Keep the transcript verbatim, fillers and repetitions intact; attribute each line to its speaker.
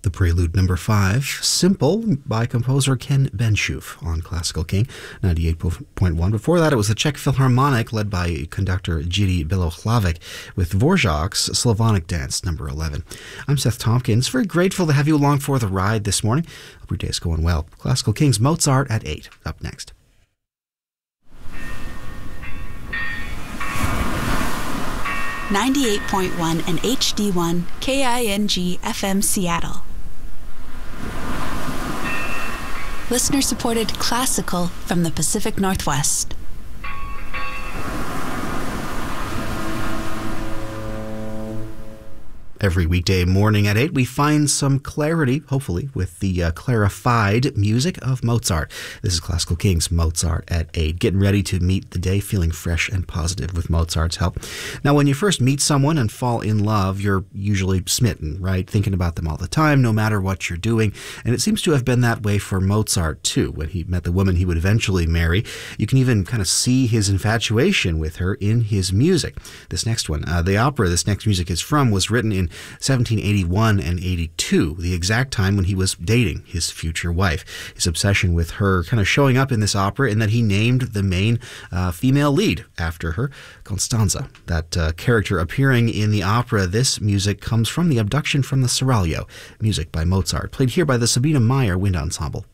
Speaker 1: The Prelude number five, Simple, by composer Ken Benchoof on Classical King ninety-eight point one. Before that, it was the Czech Philharmonic, led by conductor Jiří Bilohlavic, with Dvořák's Slavonic Dance number eleven. I'm Seth Tompkins, very grateful to have you along for the ride this morning. Hope your day is going well. Classical King's Mozart at eight, up next.
Speaker 2: ninety-eight point one and H D one K I N G F M Seattle. Listener-supported classical from the Pacific Northwest.
Speaker 1: Every weekday morning at eight, we find some clarity, hopefully, with the uh, clarified music of Mozart. This is Classical King's Mozart at eight. Getting ready to meet the day feeling fresh and positive with Mozart's help. Now, when you first meet someone and fall in love, you're usually smitten, right? Thinking about them all the time, no matter what you're doing. And it seems to have been that way for Mozart, too. When he met the woman he would eventually marry, you can even kind of see his infatuation with her in his music. This next one, uh, the opera this next music is from, was written in seventeen eighty-one and eighty-two, the exact time when he was dating his future wife. His obsession with her kind of showing up in this opera, in that he named the main uh, female lead after her, Constanza. That uh, character appearing in the opera. This music comes from the Abduction from the Seraglio, music by Mozart, played here by the Sabina Meyer Wind Ensemble.